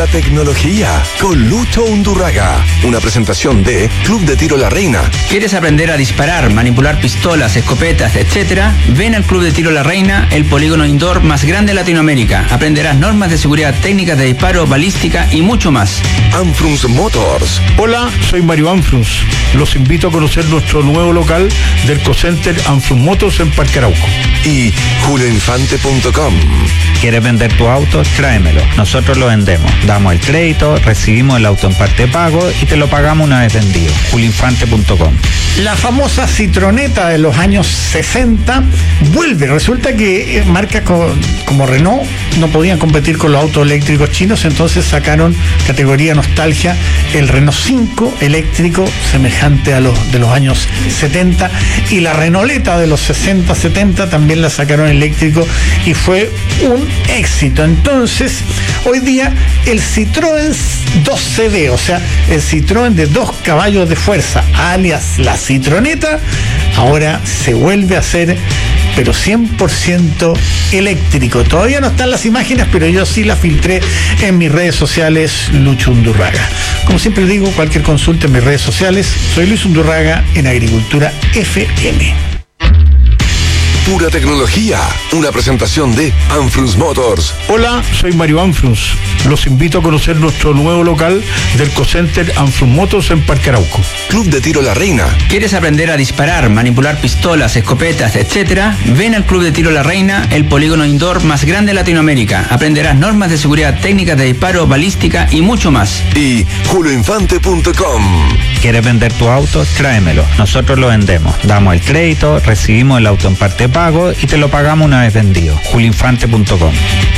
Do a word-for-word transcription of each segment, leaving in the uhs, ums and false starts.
Pura tecnología con Lucho Undurraga. Una presentación de Club de Tiro La Reina. ¿Quieres aprender a disparar, manipular pistolas, escopetas, etcétera? Ven al Club de Tiro La Reina, el polígono indoor más grande de Latinoamérica. Aprenderás normas de seguridad, técnicas de disparo, balística y mucho más. Anfrunz Motors. Hola, soy Mario Anfrunz. Los invito a conocer nuestro nuevo local del Ecocenter Anfrunz Motors en Parque Arauco. Y julio infante punto com. ¿Quieres vender tu auto? Tráemelo. Nosotros lo vendemos. Damos el crédito, recibimos el auto en parte pago y te lo pagamos una vez vendido. julio infante punto com. La famosa Citroneta de los años sesenta vuelve. Resulta que marcas como, como Renault no podían competir con los autos eléctricos chinos, entonces sacaron categoría nostalgia el Renault cinco eléctrico semejante a los de los años setenta, y la Renauleta de los sesenta setenta también la sacaron eléctrico y fue un éxito. Entonces hoy día el Citroën dos C D, o sea el Citroën de dos caballos de fuerza, alias la Citroneta, ahora se vuelve a hacer pero cien por ciento eléctrico. Todavía no están las imágenes, pero yo sí las filtré en mis redes sociales, Lucho Undurraga. Como siempre digo, cualquier consulta en mis redes sociales, soy Luis Undurraga en Agricultura F M. Pura tecnología, una presentación de Anfrunz Motors. Hola, soy Mario Anfrunz. Los invito a conocer nuestro nuevo local del Ecocenter Anfrunz Motors en Parque Arauco. Club de Tiro La Reina. ¿Quieres aprender a disparar, manipular pistolas, escopetas, etcétera? Ven al Club de Tiro La Reina, el polígono indoor más grande de Latinoamérica. Aprenderás normas de seguridad, técnicas de disparo, balística y mucho más. Y julio infante punto com. ¿Quieres vender tu auto? Tráemelo. Nosotros lo vendemos. Damos el crédito, recibimos el auto en parte pago y te lo pagamos una vez vendido. julio infante punto com.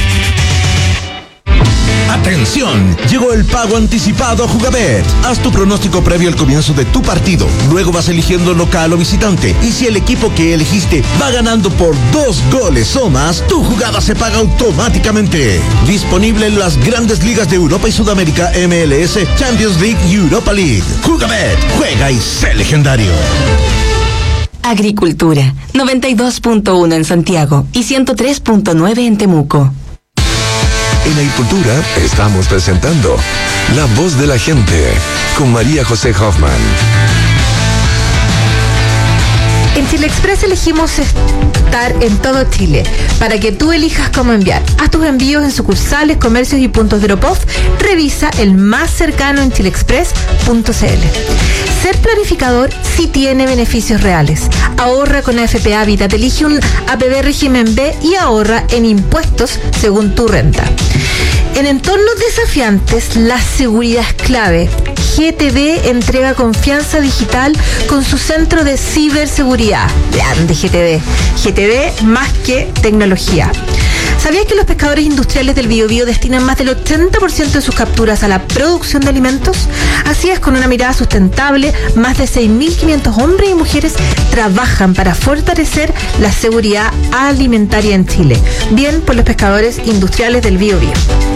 Atención, llegó el pago anticipado a Jugabet. Haz tu pronóstico previo al comienzo de tu partido. Luego vas eligiendo local o visitante. Y si el equipo que elegiste va ganando por dos goles o más, tu jugada se paga automáticamente. Disponible en las grandes ligas de Europa y Sudamérica, M L S, Champions League y Europa League. Jugabet, juega y sé legendario. Agricultura, noventa y dos punto uno en Santiago y ciento tres punto nueve en Temuco. En Agricultura estamos presentando La Voz de la Gente con María José Hoffman. En Chile Express elegimos estar en todo Chile para que tú elijas cómo enviar. Haz tus envíos en sucursales, comercios y puntos de Dropoff. Revisa el más cercano en chile express punto c l. Ser planificador sí tiene beneficios reales. Ahorra con A F P Habitat, elige un A P B régimen B y ahorra en impuestos según tu renta. En entornos desafiantes, la seguridad es clave. G T D entrega confianza digital con su centro de ciberseguridad. Grande G T D. G T D más que tecnología. ¿Sabías que los pescadores industriales del Biobío destinan más del ochenta por ciento de sus capturas a la producción de alimentos? Así es, con una mirada sustentable, más de seis mil quinientos hombres y mujeres trabajan para fortalecer la seguridad alimentaria en Chile. Bien por los pescadores industriales del Biobío.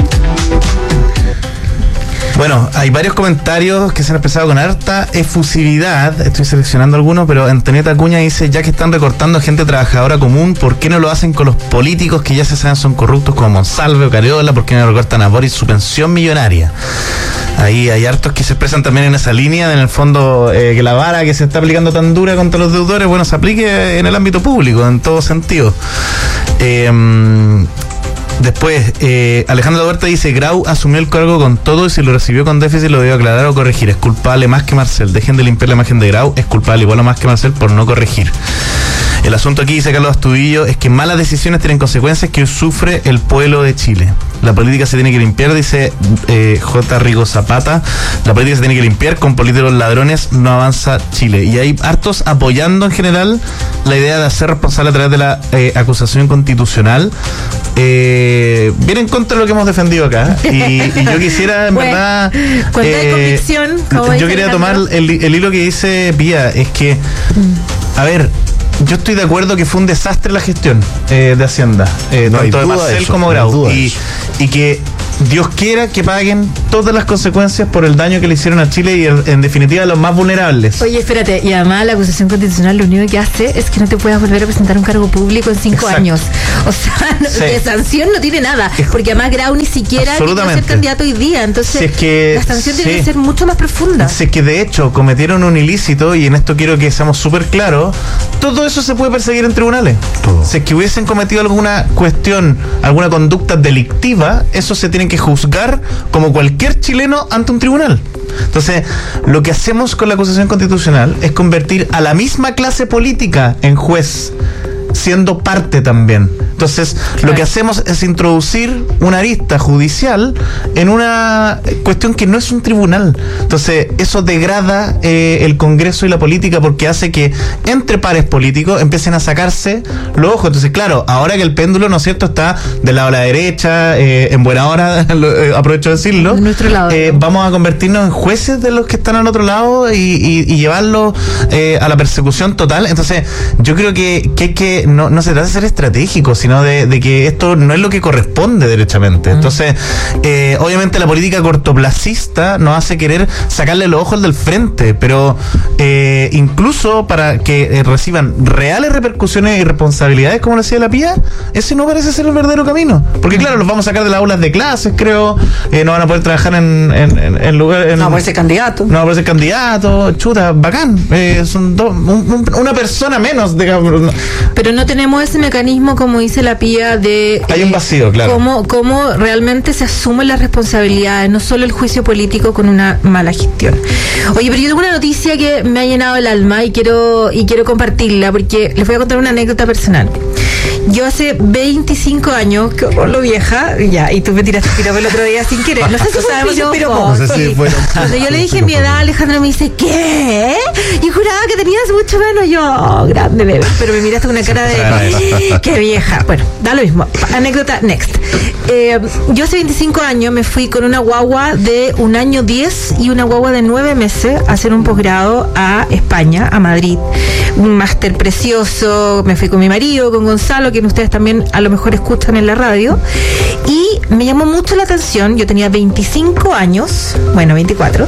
Bueno, hay varios comentarios que se han expresado con harta efusividad. Estoy seleccionando algunos, pero Antonieta Acuña dice: ya que están recortando a gente trabajadora común, ¿por qué no lo hacen con los políticos que ya se saben son corruptos como Monsalve o Cariola? ¿Por qué no recortan a Boris su pensión millonaria? Ahí hay hartos que se expresan también en esa línea, en el fondo, eh, que la vara que se está aplicando tan dura contra los deudores, bueno, se aplique en el ámbito público, en todo sentido. Eh... Después, eh, Alejandro Huerta dice: Grau asumió el cargo con todo y si lo recibió con déficit lo debió aclarar o corregir. Es culpable más que Marcel. Dejen de limpiar la imagen de Grau. Es culpable igual o más que Marcel por no corregir. El asunto aquí, dice Carlos Astudillo, es que malas decisiones tienen consecuencias que sufre el pueblo de Chile. La política se tiene que limpiar, dice eh, J. Rigo Zapata. La política se tiene que limpiar, con políticos ladrones no avanza Chile. Y hay hartos apoyando en general la idea de hacer responsable a través de la eh, acusación constitucional. Eh, viene en contra de lo que hemos defendido acá. Y, y yo quisiera, en bueno, verdad... Cuando eh, hay convicción... Como yo quería tomar el, el hilo que dice Pía. Es que, a ver... Yo estoy de acuerdo que fue un desastre la gestión eh, de Hacienda, eh, no tanto de Marcel de como Grau, no y, y que Dios quiera que paguen todas las consecuencias por el daño que le hicieron a Chile y en, en definitiva a los más vulnerables. Oye, espérate, y además la acusación constitucional lo único que hace es que no te puedas volver a presentar un cargo público en cinco Exacto. años. O sea, no, Sí. de sanción no tiene nada, porque además Grau ni siquiera quiere ser candidato hoy día, entonces Si es que- la sanción sí. tiene que ser mucho más profunda. Si es que de hecho cometieron un ilícito, y en esto quiero que seamos súper claros, todo eso se puede perseguir en tribunales. Todo. Si es que hubiesen cometido alguna cuestión, alguna conducta delictiva, eso se tiene que juzgar como cualquier chileno ante un tribunal. Entonces, lo que hacemos con la acusación constitucional es convertir a la misma clase política en juez, siendo parte también. Entonces, claro, lo que hacemos es introducir una arista judicial en una cuestión que no es un tribunal. Entonces, eso degrada eh, el Congreso y la política, porque hace que entre pares políticos empiecen a sacarse los ojos. Entonces, claro, ahora que el péndulo, ¿no es cierto?, está del lado de la derecha, eh, en buena hora, lo, eh, aprovecho de decirlo, de nuestro lado, eh, ¿no? Vamos a convertirnos en jueces de los que están al otro lado y, y, y llevarlos eh, a la persecución total. Entonces, yo creo que, que, que no, no se trata de ser estratégico, sino de, de que esto no es lo que corresponde derechamente. Entonces, eh, obviamente la política cortoplacista nos hace querer sacarle los ojos del frente, pero eh, incluso para que eh, reciban reales repercusiones y responsabilidades, como decía la Pía, ese no parece ser el verdadero camino. Porque claro, los vamos a sacar de las aulas de clases, creo, eh, no van a poder trabajar en, en, en, en lugar... En, No, por ser candidato. no, por ser candidato, chuta, bacán. Eh, son dos, un, un, una persona menos, digamos. Pero no tenemos ese mecanismo, como dice la Pía, de... Hay un vacío, claro. Cómo, cómo realmente se asumen las responsabilidades, no solo el juicio político con una mala gestión. Oye, pero yo tengo una noticia que me ha llenado el alma y quiero, y quiero compartirla, porque les voy a contar una anécdota personal. Yo hace veinticinco años, que por lo vieja, ya, y tú me tiraste piropo el otro día sin querer. No sé si sabemos si es piropo. No sé si Sí. fue- Cuando yo le dije mi edad, Alejandro me dice, ¿qué? Yo juraba que tenías mucho menos. Yo, oh, grande bebé. Pero me miraste con una cara de, qué vieja. Bueno, da lo mismo. Anécdota next. Eh, yo hace veinticinco años me fui con una guagua de un año diez y una guagua de nueve meses a hacer un posgrado a España, a Madrid. Un máster precioso. Me fui con mi marido, con Gonzalo, que ustedes también a lo mejor escuchan en la radio. Y me llamó mucho la atención. Yo tenía veinticinco años, bueno, veinticuatro,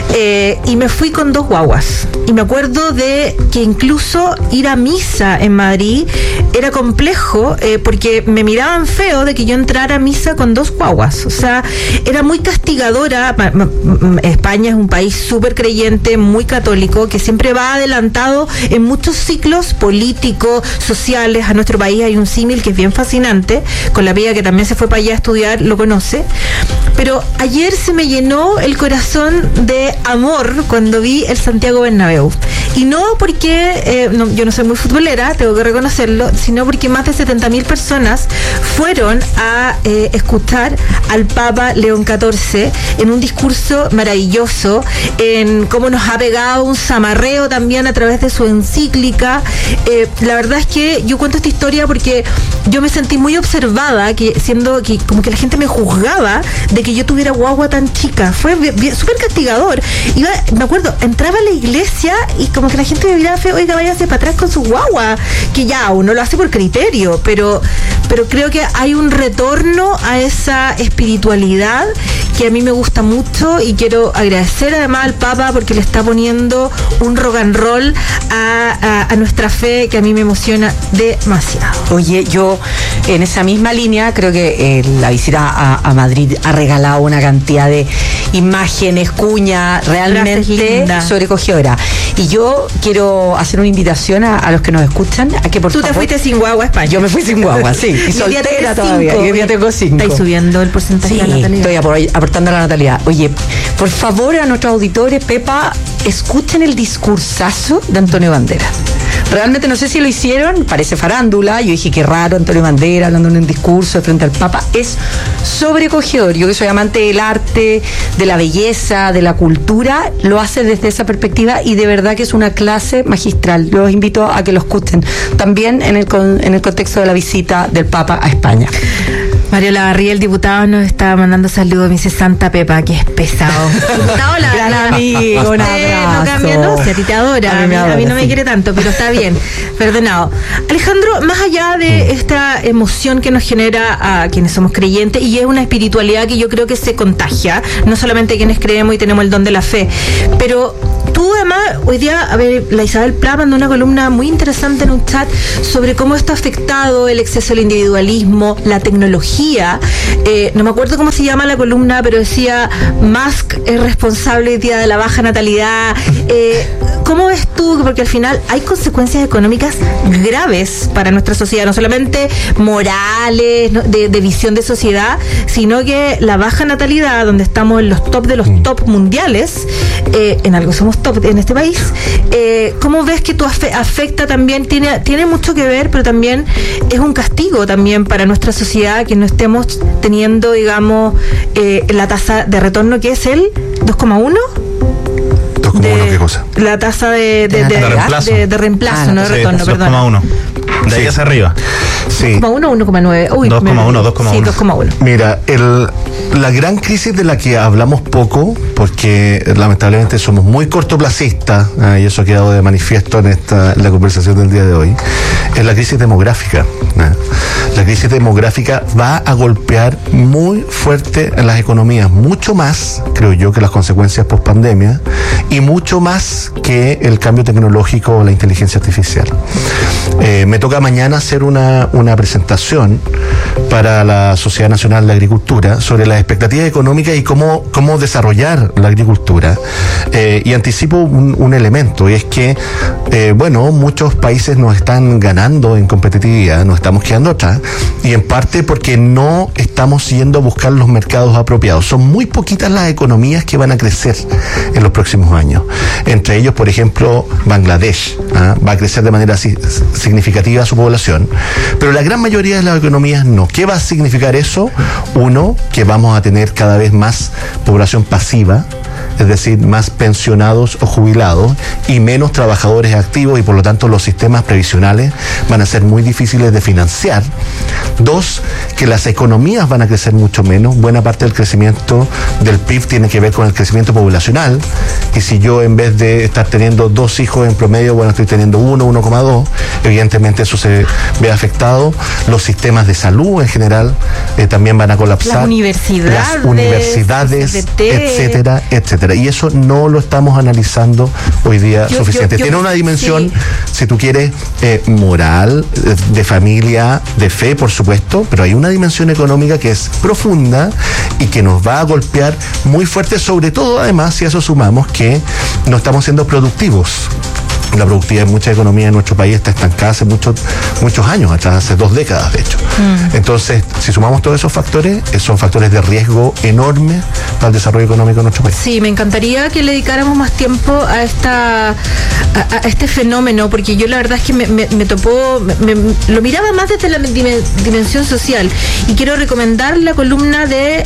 eh, y me fui con dos guaguas. Y me acuerdo de que incluso ir a misa en Madrid era complejo, eh, porque me miraban feo de que yo entrara a misa con dos guaguas. O sea, era muy castigadora. Ma- ma- ma- España es un país súper creyente, muy católico, que siempre va adelantado en muchos ciclos políticos, sociales. A nuestro país hay un símil que es bien fascinante, con la Pía, que también se fue para allá a estudiar, lo conoce. Pero ayer se me llenó el corazón de amor cuando vi el Santiago Bernabéu. Y no porque eh, no, yo no soy muy futbolera, tengo que reconocerlo, sino porque más de setenta mil personas fueron a eh, escuchar al Papa León catorce en un discurso maravilloso, en cómo nos ha pegado un zamarreo también a través de su encíclica. Eh, la verdad es que yo cuento esta historia porque yo me sentí muy observada, que siendo que como que la gente me juzgaba de que yo tuviera guagua tan chica. Fue bien- bien- súper castigador. Iba, me acuerdo, entraba a la iglesia y como que la gente me miraba feo, oiga, váyase para atrás con su guagua, que ya uno lo hace por criterio, pero, pero creo que hay un retorno a esa espiritualidad que a mí me gusta mucho, y quiero agradecer además al Papa porque le está poniendo un rock and roll a, a, a nuestra fe, que a mí me emociona demasiado. Oye, yo en esa misma línea creo que eh, la visita a, a Madrid ha regalado una cantidad de imágenes, cuñas, Frases realmente lindas. sobrecogedora. Y yo quiero hacer una invitación a, a los que nos escuchan a que por Tú te favor... fuiste sin guagua a España. Yo me fui sin guagua, sí. Y hoy día soltera tienes todavía. cinco. Y hoy día tengo cinco. Estáis subiendo el porcentaje Sí, de la natalidad. estoy apor- aportando a la natalidad. Oye, por favor, a nuestros auditores, Pepa, escuchen el discursazo de Antonio Banderas. Realmente no sé si lo hicieron, parece farándula. Yo dije, qué raro, Antonio Banderas hablando en un discurso frente al Papa. Es sobrecogedor. Yo que soy amante del arte, de la belleza, de la cultura, lo hace desde esa perspectiva y de verdad que es una clase magistral. Los invito a que lo escuchen. También en el, con- en el contexto de la visita del Papa a España. Mario Lavarría, el diputado, nos estaba mandando saludos. Me dice Santa Pepa, que es pesado. Diputado, la, Gran la, amigo, un usted no abrazo. cambia, no, si a ti te adora, A a mí mí, me a mí adora, no me sí. quiere tanto, pero está bien, perdonado. Alejandro, más allá de esta emoción que nos genera a quienes somos creyentes, y es una espiritualidad que yo creo que se contagia, no solamente quienes creemos y tenemos el don de la fe, pero tú además, hoy día, a ver, la Isabel Pla mandó una columna muy interesante en un chat sobre cómo esto ha afectado el exceso del individualismo, la tecnología. Eh, no me acuerdo cómo se llama la columna, pero decía Musk es responsable hoy día de la baja natalidad. Eh, ¿Cómo ves tú? Porque al final hay consecuencias económicas graves para nuestra sociedad, no solamente morales, ¿no? de, de visión de sociedad, sino que la baja natalidad, donde estamos en los top de los top mundiales, eh, en algo somos top en este país, eh, ¿cómo ves que tú afe- afecta también, tiene, tiene mucho que ver, pero también es un castigo también para nuestra sociedad que no estemos teniendo, digamos, eh, la tasa de retorno que es el dos coma uno? dos coma uno, ¿qué cosa? La tasa de, de, de, De reemplazo. de, de reemplazo, Ah, no de Sí, retorno, dos perdón. coma uno. De ahí Sí. hacia arriba. Sí. ¿dos coma uno o uno coma nueve? Uy, dos coma uno, me- dos coma uno. Sí, dos coma uno. Mira, el, la gran crisis de la que hablamos poco, porque lamentablemente somos muy cortoplacistas, ah, y eso ha quedado de manifiesto en, esta, en la conversación del día de hoy, es la crisis demográfica. ah. La crisis demográfica va a golpear muy fuerte en las economías, mucho más, creo yo, que las consecuencias post pandemia, y mucho más que el cambio tecnológico o la inteligencia artificial. Eh, me toca mañana hacer una, una presentación para la Sociedad Nacional de Agricultura sobre las expectativas económicas y cómo, cómo desarrollar la agricultura. Eh, y anticipo un, un elemento, y es que, eh, bueno, muchos países nos están ganando en competitividad, nos estamos quedando atrás, y en parte porque no estamos yendo a buscar los mercados apropiados. Son muy poquitas las economías que van a crecer en los próximos años. Entre ellos, por ejemplo, Bangladesh, ¿ah? va a crecer de manera si- significativa su población, pero la gran mayoría de las economías no. ¿Qué va a significar eso? Uno, que vamos a tener cada vez más población pasiva, es decir, más pensionados o jubilados y menos trabajadores activos, y por lo tanto los sistemas previsionales van a ser muy difíciles de financiar. Dos, que las economías van a crecer mucho menos. Buena parte del crecimiento del P I B tiene que ver con el crecimiento poblacional, y si yo en vez de estar teniendo dos hijos en promedio, bueno, estoy teniendo uno, uno coma dos, evidentemente eso se ve afectado. Los sistemas de salud en general eh, también van a colapsar. Las universidades, Las universidades, C C T. etcétera, etcétera. Y eso no lo estamos analizando hoy día Yo- suficiente. yo- yo- Tiene una dimensión, sí. si tú quieres, eh, moral, eh, de familia, de fe, por supuesto, pero hay una dimensión económica que es profunda y que nos va a golpear muy fuerte, sobre todo, además, si a eso sumamos que no estamos siendo productivos. La productividad en muchas economías en nuestro país está estancada hace muchos muchos años atrás, hace dos décadas de hecho. Mm. Entonces, si sumamos todos esos factores, eh, son factores de riesgo enorme para el desarrollo económico de nuestro país. Sí, me encantaría que le dedicáramos más tiempo a esta a, a este fenómeno, porque yo la verdad es que me, me, me topó, me, me- lo miraba más desde la dimen- dimensión social, y quiero recomendar la columna de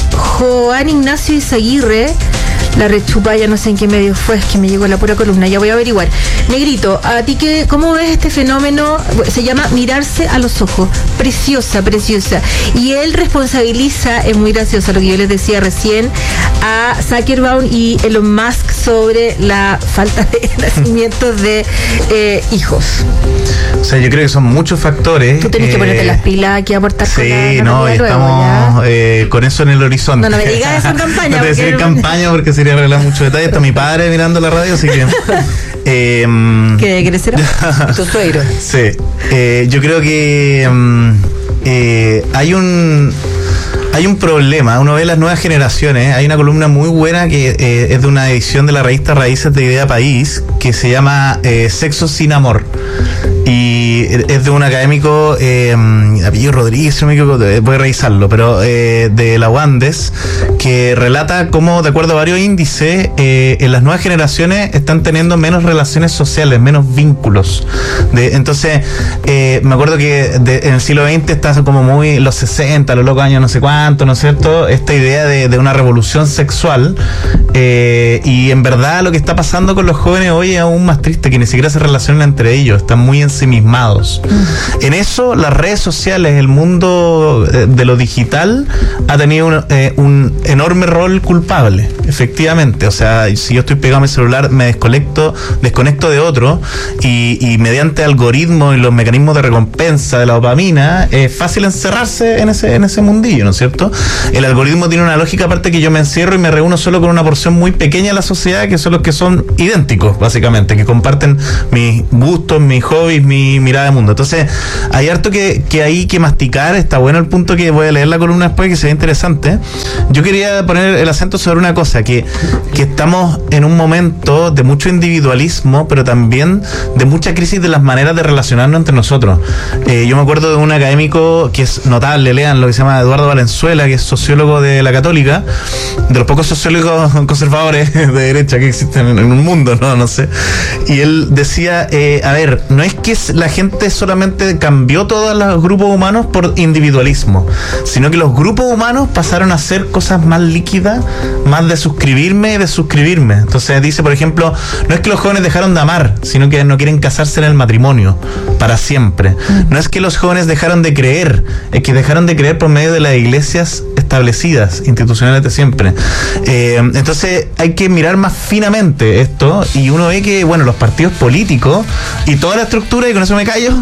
Juan Ignacio Izaguirre, la rechupa, ya no sé en qué medio fue, es que me llegó la pura columna, ya voy a averiguar. Negrito, ¿a ti qué, cómo ves este fenómeno? Se llama mirarse a los ojos. Preciosa, preciosa. Y él responsabiliza, es muy gracioso lo que yo les decía recién, a Zuckerberg y Elon Musk sobre la falta de nacimientos de eh, hijos. O sea, yo creo que son muchos factores. Tú tenés que eh, ponerte las pilas aquí a aportar con la Sí, no, campaña y luego, estamos eh, con eso en el horizonte. No, no me digas eso en campaña, No te voy a decir porque- campaña porque sería revelar mucho detalle. Está mi padre mirando la radio, así que. eh, ¿ya? ¿Qué crecerá? Tu suegro. Sí, eh, yo creo que mm, eh, hay un hay un problema. Uno ve las nuevas generaciones. Hay una columna muy buena que eh, es de una edición de la revista Raíces de Idea País, que se llama eh, Sexo sin Amor, y es de un académico, eh, apellido Rodríguez, no me equivoco, voy a revisarlo, pero eh, de la UANDES, que relata cómo, de acuerdo a varios índices, eh, en las nuevas generaciones están teniendo menos relaciones sociales, menos vínculos. De, entonces, eh, me acuerdo que de, en el siglo veinte está como muy los sesenta, los locos años no sé cuánto, ¿no es cierto? Esta idea de, de una revolución sexual, eh, y en verdad lo que está pasando con los jóvenes hoy es aún más triste, que ni siquiera se relacionan entre ellos, están están muy ensimismados. Mm. En eso, las redes sociales, el mundo eh, de lo digital ha tenido un, eh, un enorme rol culpable, efectivamente. O sea, si yo estoy pegado a mi celular, me desconecto, desconecto de otro y, y mediante algoritmos y los mecanismos de recompensa de la dopamina, es fácil encerrarse en ese, en ese mundillo, ¿no es cierto? El algoritmo tiene una lógica aparte que yo me encierro y me reúno solo con una porción muy pequeña de la sociedad, que son los que son idénticos, básicamente, que comparten mis gustos, mis hobbies, mi mirada de mundo. Entonces, hay harto que, que hay que masticar. Está bueno el punto que voy a leer la columna después, que se ve interesante. Yo quería poner el acento sobre una cosa, que, que estamos en un momento de mucho individualismo, pero también de mucha crisis de las maneras de relacionarnos entre nosotros. Eh, yo me acuerdo de un académico que es notable, lean lo que se llama Eduardo Valenzuela, que es sociólogo de la Católica, de los pocos sociólogos conservadores de derecha que existen en un mundo, no, no sé. Y él decía, eh, a ver, no es que la gente solamente cambió todos los grupos humanos por individualismo, sino que los grupos humanos pasaron a hacer cosas más líquidas, más de suscribirme y de suscribirme. Entonces dice, por ejemplo, no es que los jóvenes dejaron de amar, sino que no quieren casarse en el matrimonio para siempre. No es que los jóvenes dejaron de creer, es que dejaron de creer por medio de las iglesias establecidas, institucionales de siempre. Eh, entonces hay que mirar más finamente esto, y uno ve que, bueno, los partidos políticos y toda la estructura, y con eso me callo,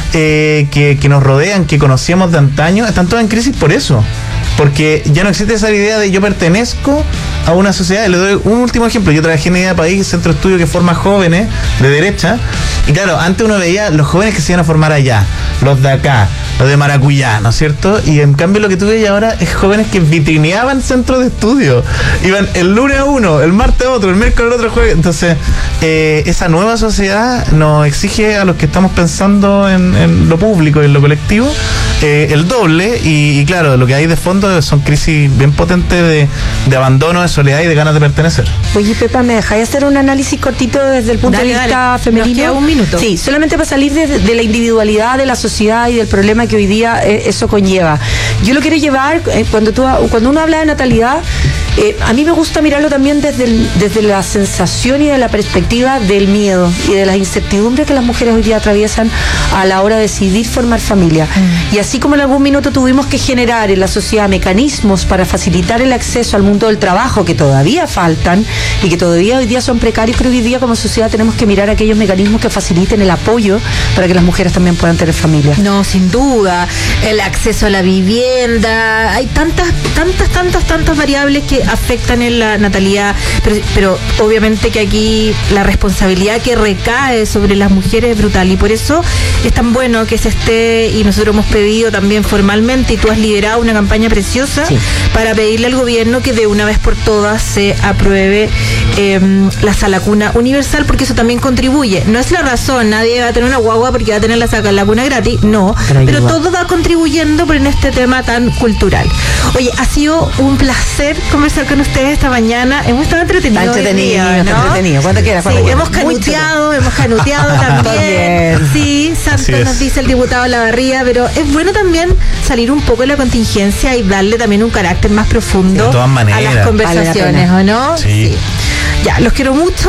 eh, que, que nos rodean, que conocíamos de antaño, están todas en crisis por eso. Porque ya no existe esa idea de yo pertenezco a una sociedad. Le doy un último ejemplo. Yo trabajé en Idea País, centro de estudio que forma jóvenes de derecha. Y claro, antes uno veía los jóvenes que se iban a formar allá, los de acá, los de Maracuyá, ¿no es cierto? Y en cambio lo que tú ves ahora es jóvenes que vitrineaban centros de estudio. Iban el lunes a uno, el martes a otro, el miércoles a otro, jueves. Entonces, eh, esa nueva sociedad nos exige a los que estamos pensando en, en lo público y en lo colectivo, eh, el doble. Y, y claro, lo que hay de fondo son crisis bien potentes de, de abandono, de soledad y de ganas de pertenecer. Oye, Pepa, ¿me dejáis hacer un análisis cortito desde el punto dale, de vista dale. femenino? Nos queda un minuto. Sí, solamente para salir de, de la individualidad de la sociedad y del problema que hoy día eh, eso conlleva. Yo lo quiero llevar, eh, cuando, tú, cuando uno habla de natalidad, eh, a mí me gusta mirarlo también desde, el, desde la sensación y de la perspectiva del miedo y de las incertidumbres que las mujeres hoy día atraviesan a la hora de decidir formar familia. Mm. Y así como en algún minuto tuvimos que generar en la sociedad mecanismos para facilitar el acceso al mundo del trabajo, que todavía faltan y que todavía hoy día son precarios, creo que hoy día como sociedad tenemos que mirar aquellos mecanismos que faciliten el apoyo para que las mujeres también puedan tener familia. No, sin duda, el acceso a la vivienda, hay tantas, tantas, tantas, tantas variables que afectan en la natalidad, pero, pero obviamente que aquí la responsabilidad que recae sobre las mujeres es brutal, y por eso es tan bueno que se esté, y nosotros hemos pedido también formalmente, y tú has liderado una campaña preciosa, sí, para pedirle al gobierno que de una vez por todas se apruebe eh, la sala cuna universal, porque eso también contribuye. No es la razón, nadie va a tener una guagua porque va a tener la sala cuna gratis, no, pero, pero todo va contribuyendo por en este tema tan cultural. Oye, ha sido un placer conversar con ustedes esta mañana. Hemos estado entretenidos. Está entretenido, día, está ¿no? entretenido. ¿Cuánto sí, quieras? sí, hemos canuteado, Mucho. hemos canuteado también. Sí, Santos nos dice el diputado Lavarría, pero es bueno también salir un poco de la contingencia y darle también un carácter más profundo a las conversaciones, vale, ¿o no? Sí. sí. Ya, los quiero mucho.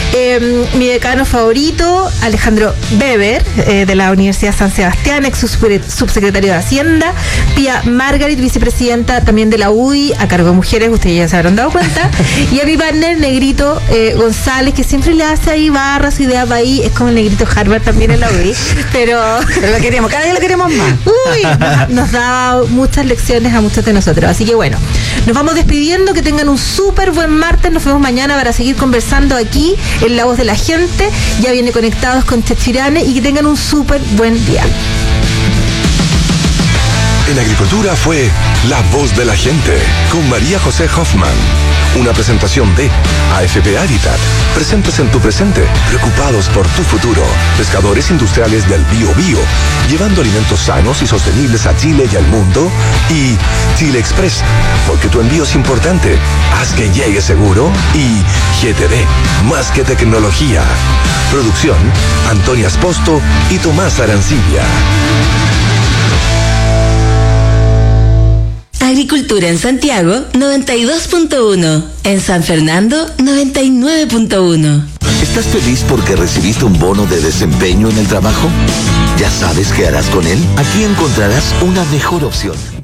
Eh, mi decano favorito, Alejandro Weber, eh, de la Universidad San Sebastián, ex subsecretario de Hacienda. Pía Margarit, vicepresidenta también de la U D I, a cargo de mujeres, ustedes ya se habrán dado cuenta. Y a mi partner, Negrito eh, González, que siempre le hace ahí barras, ideas ahí. Es como el Negrito Harvard también en la U D I. Pero, pero lo queremos, cada día lo queremos más. Uy, nos, nos da muchas lecciones a muchos de nosotros. Así que bueno, nos vamos despidiendo. Que tengan un súper buen martes. Nos vemos mañana para seguir conversando aquí en La Voz de la Gente. Ya viene Conectados con Chechirane, y que tengan un súper buen día. En Agricultura fue La Voz de la Gente con María José Hoffman. Una presentación de A F P Habitat. Presentes en tu presente, preocupados por tu futuro. Pescadores industriales del Bío Bío, llevando alimentos sanos y sostenibles a Chile y al mundo. Y Chile Express, porque tu envío es importante. Haz que llegue seguro. Y G T D, más que tecnología. Producción, Antonia Esposto y Tomás Arancibia. Agricultura en Santiago noventa y dos punto uno. En San Fernando noventa y nueve punto uno. ¿Estás feliz porque recibiste un bono de desempeño en el trabajo? ¿Ya sabes qué harás con él? Aquí encontrarás una mejor opción.